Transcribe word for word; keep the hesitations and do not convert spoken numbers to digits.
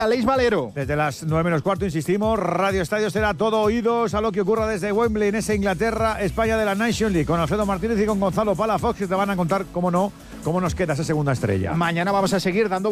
Aleix Valero. Desde las nueve menos cuarto, insistimos, Radio Estadio será todo oídos a lo que ocurra desde Wembley en esa Inglaterra-España de la Nations League, con Alfredo Martínez y con Gonzalo Palafox, que te van a contar, cómo no, cómo nos queda esa segunda estrella. Mañana vamos a seguir dando